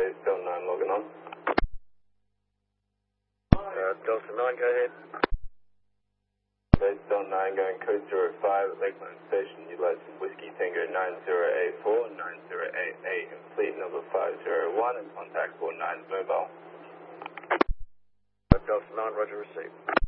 Delta 9 logging on. Delta 9, go ahead. Delta 9 going code 05 at Lakeland Station, utilize Whiskey Tango 9084, 9088, and fleet number 501, and contact 49 mobile. Delta 9, roger, receive.